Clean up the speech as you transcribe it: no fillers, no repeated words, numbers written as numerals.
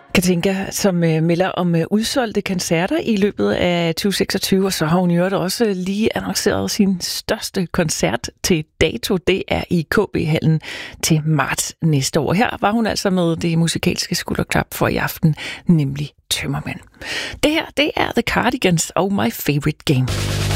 Katinka, som melder om udsolgte koncerter i løbet af 2026, og så har hun jo også lige annonceret sin største koncert til dato. Det er i KB-hallen til marts næste år. Her var hun altså med det musikalske skulderklap for i aften, nemlig Tømmermænd. Det her, det er The Cardigans og My Favorite Game.